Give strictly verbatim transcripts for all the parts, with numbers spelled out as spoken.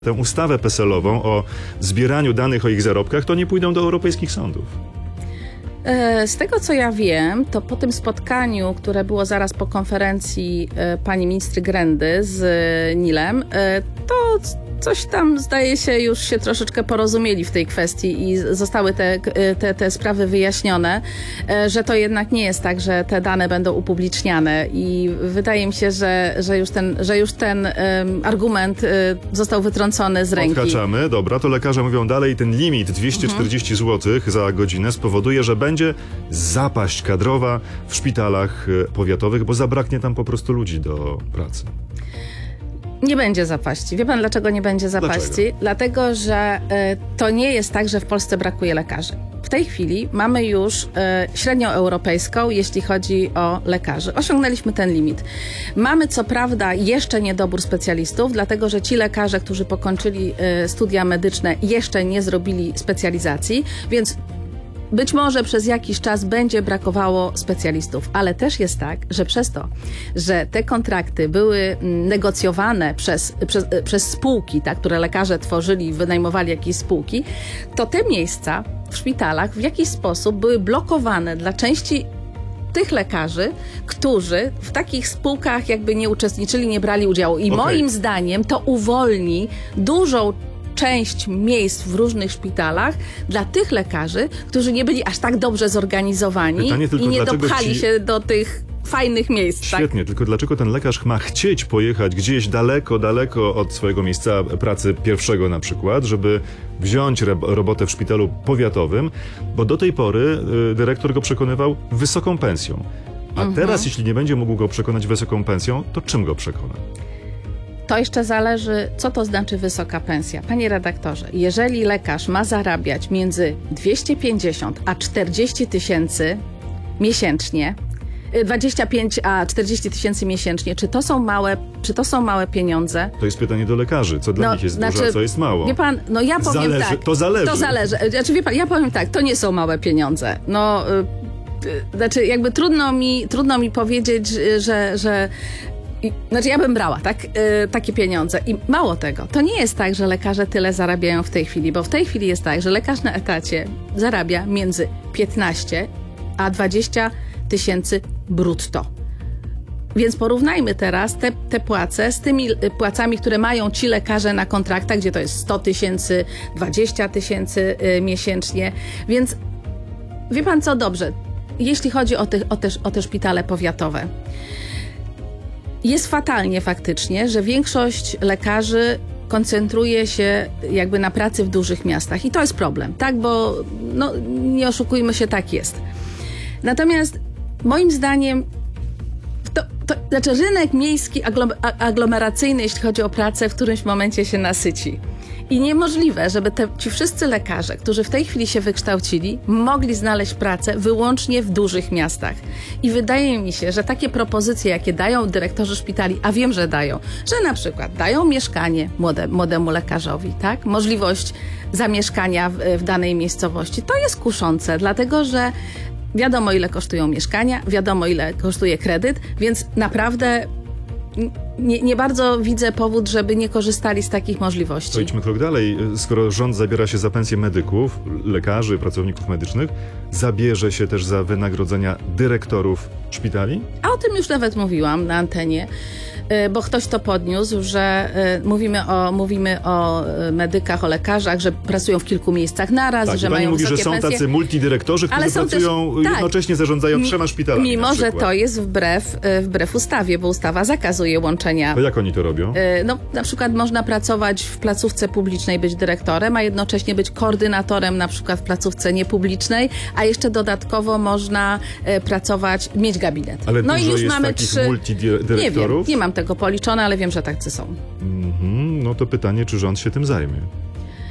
tę ustawę P S L-ową o zbieraniu danych o ich zarobkach, to nie pójdą do europejskich sądów. Z tego, co ja wiem, to po tym spotkaniu, które było zaraz po konferencji pani ministry Grendy z Nilem, to coś tam, zdaje się, już się troszeczkę porozumieli w tej kwestii i zostały te, te, te sprawy wyjaśnione, że to jednak nie jest tak, że te dane będą upubliczniane i wydaje mi się, że, że, już, ten, że już ten um, argument został wytrącony z ręki. Odhaczamy, dobra, to lekarze mówią dalej, ten limit dwieście czterdzieści złotych za godzinę spowoduje, że będzie zapaść kadrowa w szpitalach powiatowych, bo zabraknie tam po prostu ludzi do pracy. Nie będzie zapaści. Wie pan, dlaczego nie będzie zapaści? Dlaczego? Dlatego, że y, to nie jest tak, że w Polsce brakuje lekarzy. W tej chwili mamy już y, średnią europejską, jeśli chodzi o lekarzy. Osiągnęliśmy ten limit. Mamy co prawda jeszcze niedobór specjalistów, dlatego że ci lekarze, którzy pokończyli y, studia medyczne, jeszcze nie zrobili specjalizacji, więc być może przez jakiś czas będzie brakowało specjalistów, ale też jest tak, że przez to, że te kontrakty były negocjowane przez, przez, przez spółki, tak, które lekarze tworzyli i wynajmowali jakieś spółki, to te miejsca w szpitalach w jakiś sposób były blokowane dla części tych lekarzy, którzy w takich spółkach jakby nie uczestniczyli, nie brali udziału. I Okay. moim zdaniem to uwolni dużą część miejsc w różnych szpitalach dla tych lekarzy, którzy nie byli aż tak dobrze zorganizowani i nie dopchali ci... się do tych fajnych miejsc. Świetnie, tak? Tylko dlaczego ten lekarz ma chcieć pojechać gdzieś daleko, daleko od swojego miejsca pracy pierwszego na przykład, żeby wziąć robotę w szpitalu powiatowym, bo do tej pory y, dyrektor go przekonywał wysoką pensją. A Mhm. teraz, jeśli nie będzie mógł go przekonać wysoką pensją, to czym go przekona? To jeszcze zależy, co to znaczy wysoka pensja. Panie redaktorze, jeżeli lekarz ma zarabiać między dwieście pięćdziesiąt a czterdzieści tysięcy miesięcznie, dwadzieścia pięć a czterdzieści tysięcy miesięcznie, czy to są małe, czy to są małe pieniądze? To jest pytanie do lekarzy. Co dla No, nich jest znaczy, dużo, a co jest mało? Wie pan, no ja powiem Zależy, tak. to zależy. To zależy. Znaczy, wie pan, ja powiem tak, to nie są małe pieniądze. No, y, y, znaczy jakby trudno mi, trudno mi powiedzieć, że, że I, znaczy ja bym brała tak, yy, takie pieniądze. I mało tego, to nie jest tak, że lekarze tyle zarabiają w tej chwili, bo w tej chwili jest tak, że lekarz na etacie zarabia między piętnaście a dwadzieścia tysięcy brutto. Więc porównajmy teraz te, te płace z tymi płacami, które mają ci lekarze na kontraktach, gdzie to jest sto tysięcy, dwadzieścia tysięcy yy, miesięcznie. Więc wie pan co, dobrze, jeśli chodzi o te, o te, o te szpitale powiatowe. Jest fatalnie faktycznie, że większość lekarzy koncentruje się jakby na pracy w dużych miastach. I to jest problem, tak? Bo no, nie oszukujmy się, tak jest. Natomiast moim zdaniem to, to znaczy rynek miejski aglomeracyjny, jeśli chodzi o pracę, w którymś momencie się nasyci. I niemożliwe, żeby te, ci wszyscy lekarze, którzy w tej chwili się wykształcili, mogli znaleźć pracę wyłącznie w dużych miastach. I wydaje mi się, że takie propozycje, jakie dają dyrektorzy szpitali, a wiem, że dają, że na przykład dają mieszkanie młode, młodemu lekarzowi, tak? Możliwość zamieszkania w, w danej miejscowości. To jest kuszące, dlatego że wiadomo, ile kosztują mieszkania, wiadomo, ile kosztuje kredyt, więc naprawdę Nie, nie bardzo widzę powód, żeby nie korzystali z takich możliwości. To idźmy krok dalej. Skoro rząd zabiera się za pensję medyków, lekarzy, pracowników medycznych, zabierze się też za wynagrodzenia dyrektorów szpitali? A o tym już nawet mówiłam na antenie, bo ktoś to podniósł, że mówimy o, mówimy o medykach, o lekarzach, że pracują w kilku miejscach naraz, tak, że pani mają mówi, wysokie że są pensje. tacy multidyrektorzy, którzy Ale są pracują też, tak, jednocześnie zarządzają mi, trzema szpitalami. Mimo, że to jest wbrew, wbrew ustawie, bo ustawa zakazuje łączenia. To jak oni to robią? No, na przykład można pracować w placówce publicznej, być dyrektorem, a jednocześnie być koordynatorem na przykład w placówce niepublicznej, a jeszcze dodatkowo można pracować, mieć gabinet. Ale no dużo i już jest mamy takich trzy... multidyrektorów? Nie wiem, nie mam tego policzone, ale wiem, że tacy są. Mm-hmm, no to pytanie, czy rząd się tym zajmie?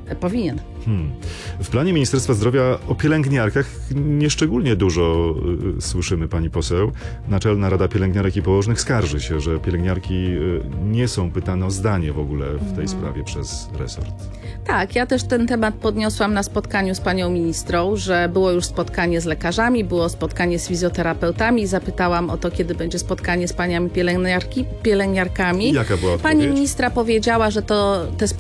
Powinien. Hmm. W planie Ministerstwa Zdrowia o pielęgniarkach nieszczególnie dużo y, słyszymy, pani poseł. Naczelna Rada Pielęgniarek i Położnych skarży się, że pielęgniarki y, nie są pytane o zdanie w ogóle w tej sprawie przez resort. Tak, ja też ten temat podniosłam na spotkaniu z panią ministrą, że było już spotkanie z lekarzami, było spotkanie z fizjoterapeutami. Zapytałam o to, kiedy będzie spotkanie z paniami pielęgniarki, pielęgniarkami. I jaka była Pani odpowiedź? ministra powiedziała, że to te